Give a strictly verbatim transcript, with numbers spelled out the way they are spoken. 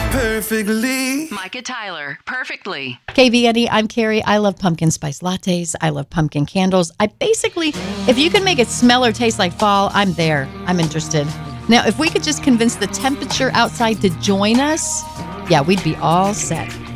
perfectly. Micah Tyler, perfectly. K V N E, I'm Carrie. I love pumpkin spice lattes. I love pumpkin candles. I basically, if you can make it smell or taste like fall, I'm there. I'm interested. Now, if we could just convince the temperature outside to join us, yeah, we'd be all set.